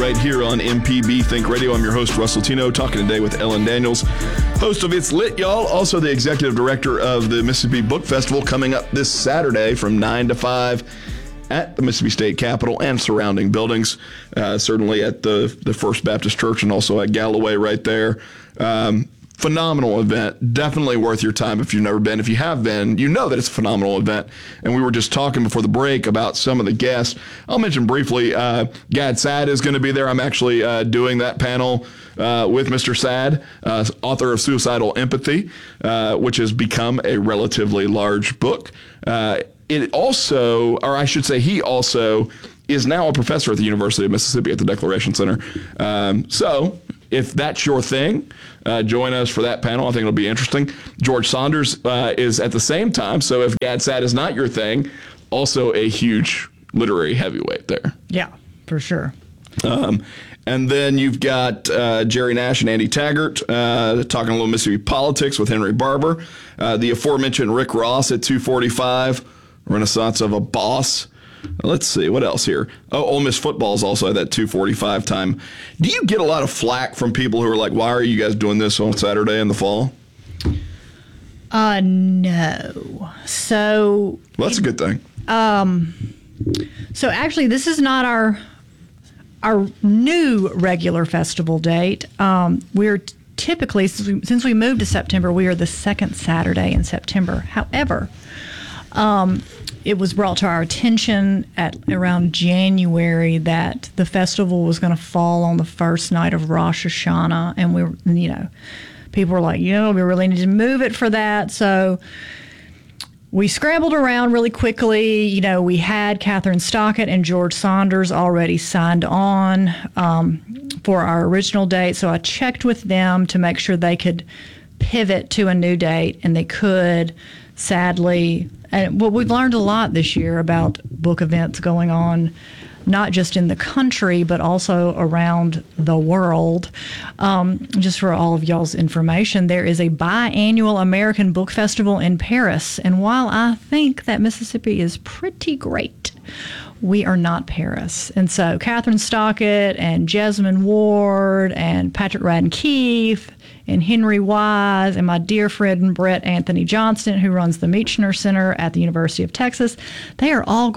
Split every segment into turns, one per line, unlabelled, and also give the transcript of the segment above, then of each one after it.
right here on MPB Think Radio. I'm your host, Russell Tino, talking today with Ellen Daniels, host of It's Lit, y'all. Also the executive director of the Mississippi Book Festival, coming up this Saturday from 9 to 5 at the Mississippi State Capitol and surrounding buildings. Certainly at the First Baptist Church and also at Galloway right there. Phenomenal event. Definitely worth your time if you've never been. If you have been, you know that it's a phenomenal event. And we were just talking before the break about some of the guests. I'll mention briefly, Gad Saad is going to be there. I'm actually doing that panel with Mr. Saad, author of Suicidal Empathy, which has become a relatively large book. It also, or I should say he also, is now a professor at the University of Mississippi at the Declaration Center. So if that's your thing, join us for that panel. I think it'll be interesting. George Saunders is at the same time. So if Gad Saad is not your thing, also a huge literary heavyweight there.
Yeah, for sure.
And then you've got Jerry Nash and Andy Taggart talking a little Mississippi politics with Henry Barber. The aforementioned Rick Ross at 2:45, Renaissance of a Boss. Let's see, what else here? Oh, Ole Miss football is also at that 2:45 time. Do you get a lot of flack from people who are like, why are you guys doing this on Saturday in the fall?
No. So...
Well, that's a good thing.
So actually, this is not our new regular festival date. We're typically, since we moved to September, we are the second Saturday in September. However, it was brought to our attention at around January that the festival was going to fall on the first night of Rosh Hashanah, and we were, people were like, we really need to move it for that. So we scrambled around really quickly. We had Catherine Stockett and George Saunders already signed on for our original date, so I checked with them to make sure they could pivot to a new date, and they could. Sadly, we've learned a lot this year about book events going on, not just in the country, but also around the world. Just for all of y'all's information, there is a biannual American Book Festival in Paris. And while I think that Mississippi is pretty great, we are not Paris. And so Catherine Stockett and Jesmyn Ward and Patrick Radden Keefe and Henry Wise and my dear friend Brett Anthony Johnston, who runs the Meechner Center at the University of Texas, they are all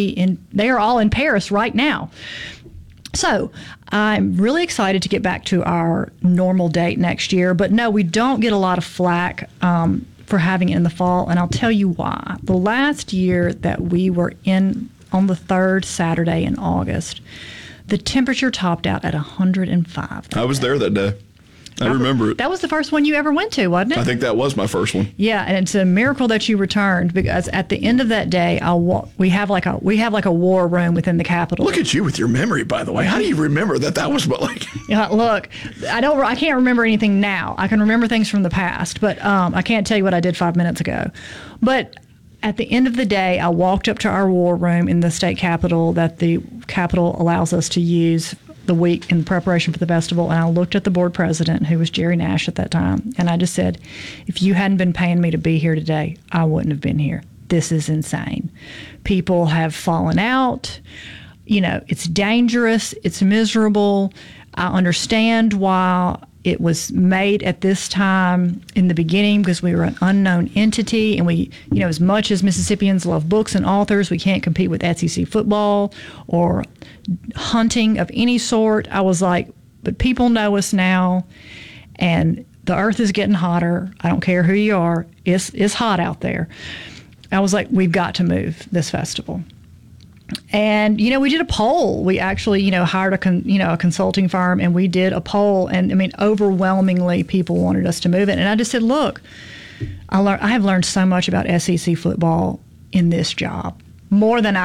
in Paris right now. So I'm really excited to get back to our normal date next year. But no, we don't get a lot of flack for having it in the fall, and I'll tell you why. The last year that we were on the third Saturday in August, the temperature topped out at 105.
I was there that day. I remember it.
That was the first one you ever went to, wasn't it?
I think that was my first one.
Yeah, and it's a miracle that you returned, because at the end of that day, we have like a war room within the Capitol.
Look at you with your memory, by the way. How do you remember that was what like?
Yeah, look, I can't remember anything now. I can remember things from the past, but I can't tell you what I did 5 minutes ago. But at the end of the day, I walked up to our war room in the state capitol that the Capitol allows us to use the week in preparation for the festival, and I looked at the board president, who was Jerry Nash at that time, and I just said, if you hadn't been paying me to be here today, I wouldn't have been here. This is insane. People have fallen out. It's dangerous. It's miserable. I understand why it was made at this time in the beginning, because we were an unknown entity, and we, as much as Mississippians love books and authors, we can't compete with SEC football or hunting of any sort. I was like, but people know us now, and the earth is getting hotter. I don't care who you are. It's hot out there. I was like, we've got to move this festival. And, we did a poll. We actually, hired a consulting firm, and we did a poll. And, overwhelmingly people wanted us to move it. And I just said, look, I have learned so much about SEC football in this job. More than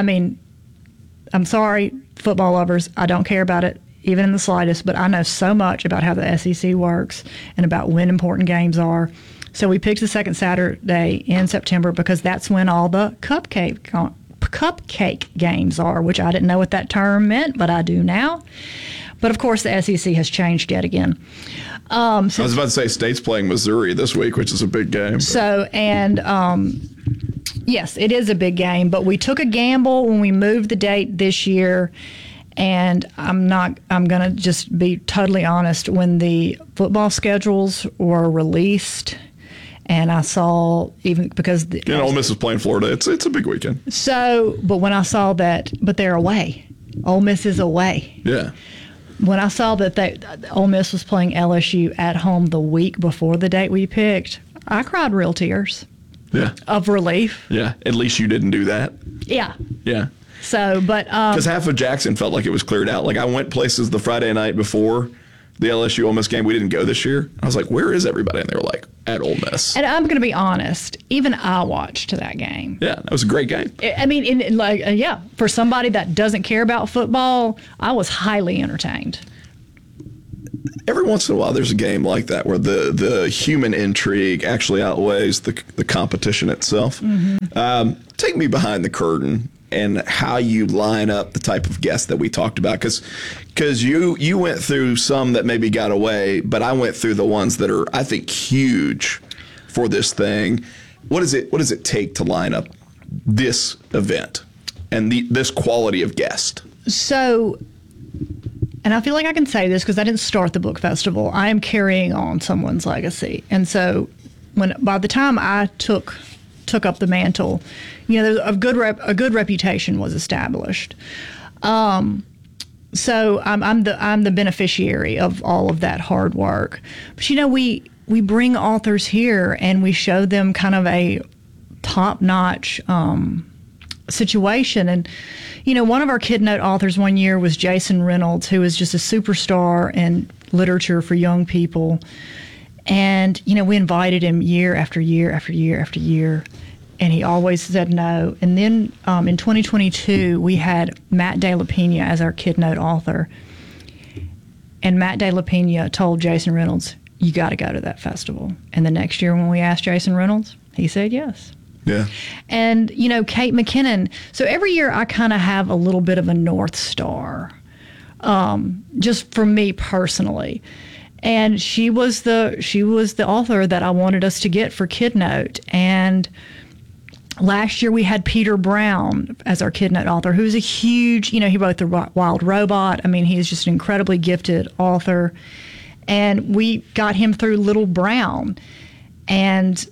I'm sorry, football lovers, I don't care about it even in the slightest, but I know so much about how the SEC works and about when important games are. So we picked the second Saturday in September because that's when all the cupcake games are, which I didn't know what that term meant, but I do now. But of course, the SEC has changed yet again. I
was about to say State's playing Missouri this week, which is a big game.
So, and yes, it is a big game, but we took a gamble when we moved the date this year, And I'm going to just be totally honest. When the football schedules were released, and I saw, even because
Ole Miss is playing Florida, it's a big weekend.
So, but when I saw that, but they're away. Ole Miss is away.
Yeah.
When I saw that Ole Miss was playing LSU at home the week before the date we picked, I cried real tears.
Yeah.
Of relief.
Yeah. At least you didn't do that.
Yeah.
Yeah.
So, but
because half of Jackson felt like it was cleared out. Like, I went places the Friday night before the LSU Ole Miss game. We didn't go this year. I was like, where is everybody? And they were like, at Ole Miss.
And I'm going to be honest. Even I watched that game.
Yeah, that was a great game.
I mean, for somebody that doesn't care about football, I was highly entertained.
Every once in a while, there's a game like that where the human intrigue actually outweighs the competition itself. Mm-hmm. Take me behind the curtain and how you line up the type of guests that we talked about, because you went through some that maybe got away, but I went through the ones that are, I think, huge for this thing. What does it take to line up this event and this quality of guest?
So, and I feel like I can say this because I didn't start the book festival. I am carrying on someone's legacy, and so by the time I took up the mantle, a good reputation was established. So I'm the beneficiary of all of that hard work. But we bring authors here and we show them kind of a top-notch situation. And one of our KidNote authors one year was Jason Reynolds, who is just a superstar in literature for young people. And we invited him year after year after year after year, and he always said no. And then in 2022, we had Matt De La Pena as our KidNote author. And Matt De La Pena told Jason Reynolds, you got to go to that festival. And the next year when we asked Jason Reynolds, he said yes.
Yeah.
And, Kate McKinnon. So every year I kind of have a little bit of a North Star, just for me personally. And she was the author that I wanted us to get for KidNote. And last year we had Peter Brown as our KidNote author, who's a huge, he wrote The Wild Robot. I mean, he's just an incredibly gifted author. And we got him through Little Brown. And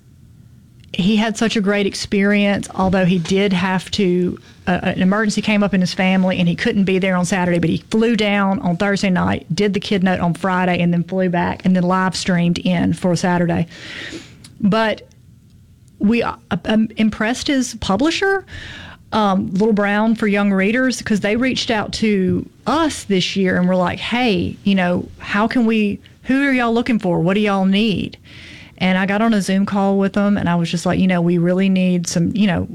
he had such a great experience, although he did have to, an emergency came up in his family and he couldn't be there on Saturday, but he flew down on Thursday night, did the KidNote on Friday, and then flew back and then live streamed in for Saturday. But we impressed his publisher, Little Brown for Young Readers, because they reached out to us this year and were like, hey, how can who are y'all looking for? What do y'all need? And I got on a Zoom call with them, and I was just like, we really need some,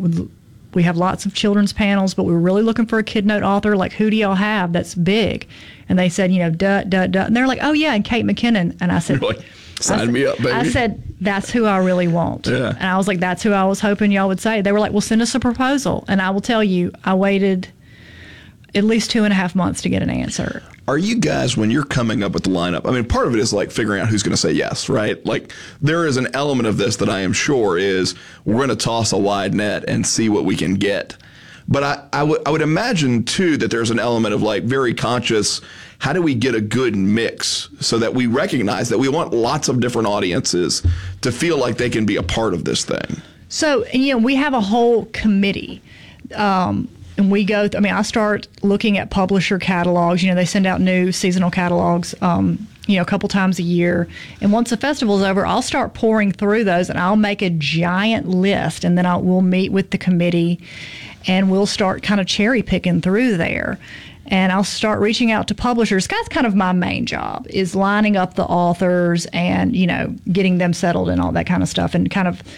we have lots of children's panels, but we're really looking for a KidNote author. Like, who do y'all have that's big? And they said, And they're like, oh, yeah, and Kate McKinnon. And I said,
really? Sign me up, baby.
I said, that's who I really want.
Yeah.
And I was like, that's who I was hoping y'all would say. They were like, well, send us a proposal. And I will tell you, I waited at least 2.5 months to get an answer.
Are you guys, when you're coming up with the lineup, I mean, part of it is like figuring out who's going to say yes, right? Like, there is an element of this that I am sure is we're going to toss a wide net and see what we can get. But I would imagine, too, that there's an element of like very conscious, how do we get a good mix so that we recognize that we want lots of different audiences to feel like they can be a part of this thing? So,
we have a whole committee. And we go, I start looking at publisher catalogs. They send out new seasonal catalogs, a couple times a year. And once the festival's over, I'll start pouring through those and I'll make a giant list. And then we'll meet with the committee and we'll start kind of cherry picking through there. And I'll start reaching out to publishers. That's kind of my main job, is lining up the authors and, getting them settled and all that kind of stuff, and kind of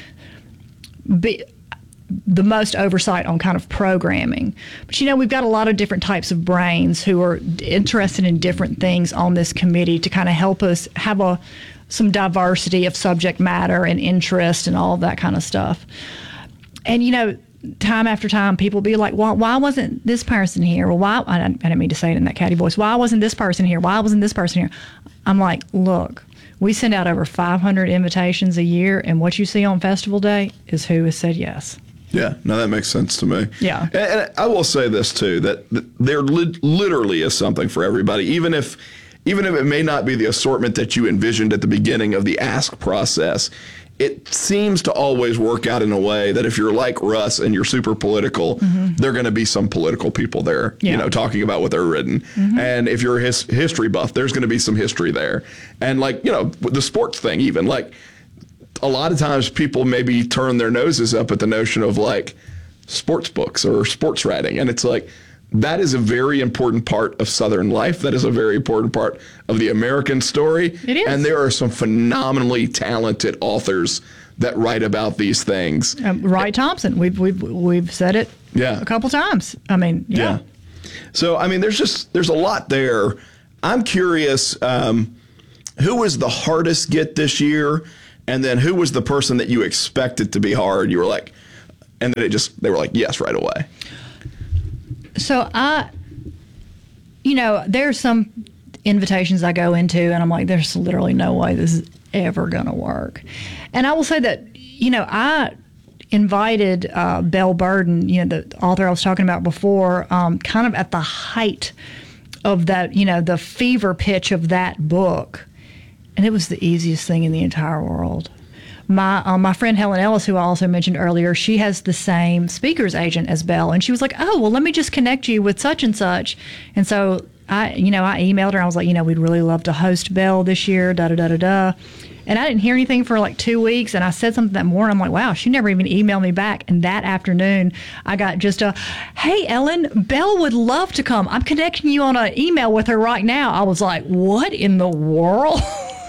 the most oversight on kind of programming. But, we've got a lot of different types of brains who are interested in different things on this committee to kind of help us have some diversity of subject matter and interest and all of that kind of stuff. And, time after time, people be like, well, why wasn't this person here? Well, why? I didn't mean to say it in that catty voice. Why wasn't this person here? Why wasn't this person here? I'm like, look, we send out over 500 invitations a year, and what you see on festival day is who has said yes.
Yeah, no, that makes sense to me.
Yeah.
And I will say this too, that there literally is something for everybody, even if it may not be the assortment that you envisioned at the beginning of the ask process. It seems to always work out in a way that if you're like Russ and you're super political, there are going to be some political people there, talking about what they're written. And if you're a history buff, there's going to be some history there. And like, the sports thing, even like a lot of times people maybe turn their noses up at the notion of like sports books or sports writing. And it's like, that is a very important part of Southern life. That is a very important part of the American story.
It is.
And there are some phenomenally talented authors that write about these things.
Wright Thompson, we've said it a couple times. I mean, yeah.
So, I mean, there's a lot there. I'm curious, who was the hardest get this year? And then who was the person that you expected to be hard? You were like, and then they were like, yes, right away.
So there's some invitations I go into and I'm like, there's literally no way this is ever going to work. And I will say that, I invited Belle Burden, the author I was talking about before, kind of at the height of that, the fever pitch of that book. And it was the easiest thing in the entire world. My friend Helen Ellis, who I also mentioned earlier, she has the same speaker's agent as Belle, and she was like, "Oh, well, let me just connect you with such and such." And so I emailed her. I was like, we'd really love to host Belle this year. Da da da da da. And I didn't hear anything for like 2 weeks, and I said something that morning. I'm like, wow, she never even emailed me back. And that afternoon, I got just hey, Ellen, Belle would love to come. I'm connecting you on an email with her right now. I was like, what in the world?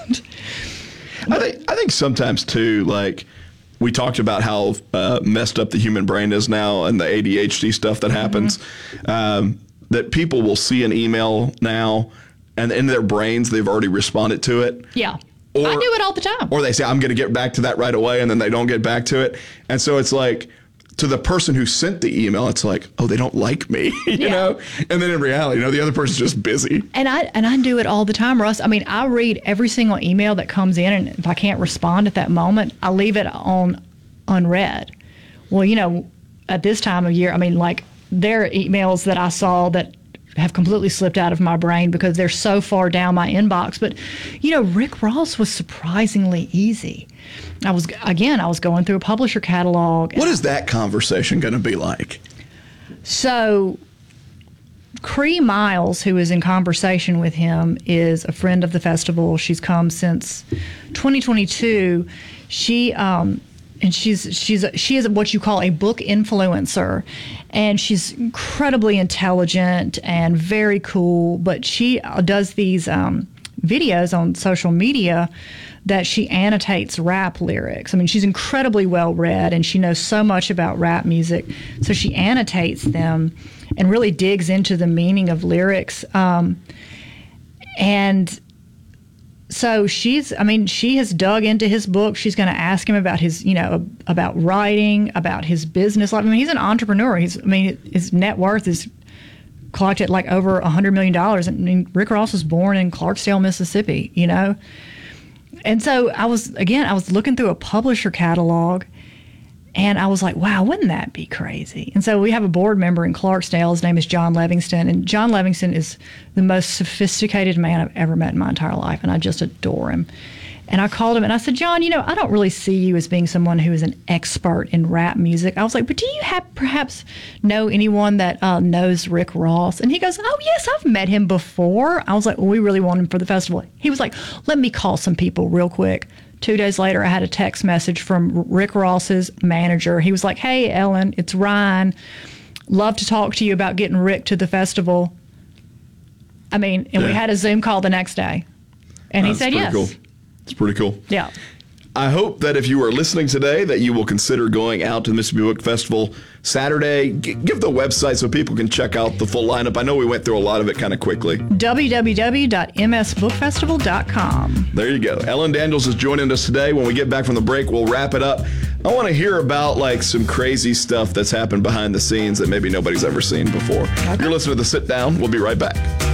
I think sometimes too, like we talked about how messed up the human brain is now and the ADHD stuff that happens, that people will see an email now and in their brains, they've already responded to it.
Yeah. I do it all the time.
Or they say, I'm going to get back to that right away. And then they don't get back to it. And so it's like, to the person who sent the email, it's like, oh, they don't like me, you know? And then in reality, the other person's just busy.
And I do it all the time, Russ. I mean, I read every single email that comes in, and if I can't respond at that moment, I leave it on unread. Well, at this time of year, I mean, like, there are emails that I saw that have completely slipped out of my brain because they're so far down my inbox. But, Rick Ross was surprisingly easy. I was going through a publisher catalog.
What is that conversation going to be like? So,
Cree Miles, who is in conversation with him, is a friend of the festival. She's come since 2022. She is what you call a book influencer, and she's incredibly intelligent and very cool. But she does these videos on social media that she annotates rap lyrics. I mean, she's incredibly well read and she knows so much about rap music. So she annotates them and really digs into the meaning of lyrics. And so she has dug into his book. She's going to ask him about his, about writing, about his business life. I mean, he's an entrepreneur. His net worth is clocked at like over $100 million. I mean, Rick Ross was born in Clarksdale, Mississippi, And so I was looking through a publisher catalog, and I was like, wow, wouldn't that be crazy? And so we have a board member in Clarksdale. His name is John Levingston, and John Levingston is the most sophisticated man I've ever met in my entire life, and I just adore him. And I called him and I said, John, I don't really see you as being someone who is an expert in rap music. I was like, but do you perhaps know anyone that knows Rick Ross? And he goes, oh, yes, I've met him before. I was like, well, we really want him for the festival. He was like, let me call some people real quick. 2 days later, I had a text message from Rick Ross's manager. He was like, hey, Ellen, it's Ryan. Love to talk to you about getting Rick to the festival. We had a Zoom call the next day. And he said yes.
Cool. It's pretty cool.
Yeah.
I hope that if you are listening today that you will consider going out to the Mississippi Book Festival Saturday. Give the website so people can check out the full lineup. I know we went through a lot of it kind of quickly.
www.msbookfestival.com.
There you go. Ellen Daniels is joining us today. When we get back from the break, we'll wrap it up. I want to hear about some crazy stuff that's happened behind the scenes that maybe nobody's ever seen before. Okay. You're listening to The Sit Down. We'll be right back.